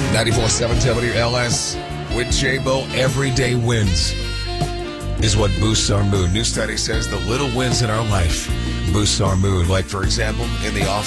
94.7 WLS with J-Bo. Everyday wins is what boosts our mood. New study says the little wins in our life boosts our mood. Like, for example, in the office.